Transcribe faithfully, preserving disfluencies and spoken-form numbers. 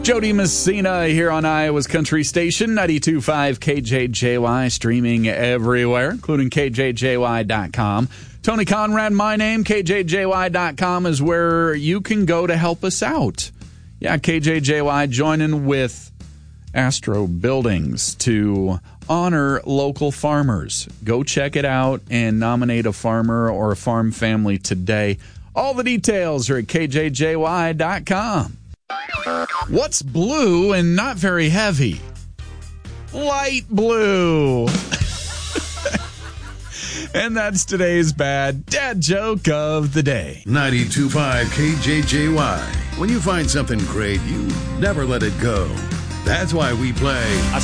Jody Messina here on Iowa's Country Station, ninety-two point five K J J Y, streaming everywhere, including K J J Y dot com. Tony Conrad, my name, K J J Y dot com is where you can go to help us out. Yeah, K J J Y joining with Astro Buildings to honor local farmers. Go check it out and nominate a farmer or a farm family today. All the details are at K J J Y dot com. What's blue and not very heavy? Light blue. And that's today's bad dad joke of the day. ninety-two point five K J J Y. When you find something great, you never let it go. That's why we play